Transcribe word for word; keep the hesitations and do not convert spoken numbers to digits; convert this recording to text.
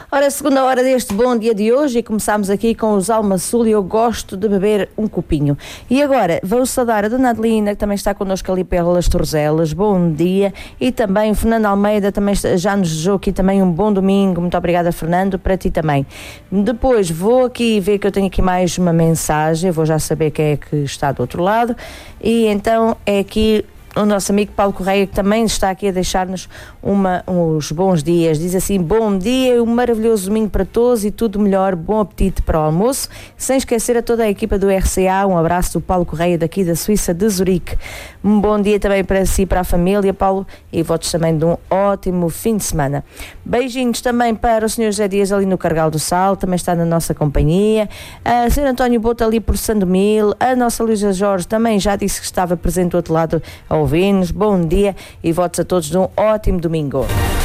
Ora, a segunda hora deste bom dia de hoje, e começámos aqui com os Alma Sul, e eu gosto de beber um copinho. E agora vou saudar a Dona Adelina, que também está connosco ali pelas Torzelas, bom dia, e também o Fernando Almeida também já nos desejou aqui também um bom domingo. Muito obrigada, Fernando, para ti também. Depois vou aqui ver que eu tenho aqui mais uma mensagem, vou já saber quem é que está do outro lado, e então é aqui o nosso amigo Paulo Correia, que também está aqui a deixar-nos uma, uns bons dias. Diz assim: bom dia, um maravilhoso domingo para todos e tudo melhor, bom apetite para o almoço, sem esquecer a toda a equipa do R C A. Um abraço do Paulo Correia, daqui da Suíça de Zurique. Um bom dia também para si e para a família, Paulo, e votos também de um ótimo fim de semana. Beijinhos também para o senhor José Dias ali no Cargal do Sal, também está na nossa companhia. A senhor António Bota ali por Sandomil, a nossa Luísa Jorge também já disse que estava presente do outro lado a ouvir-nos. Bom dia e votos a todos de um ótimo domingo.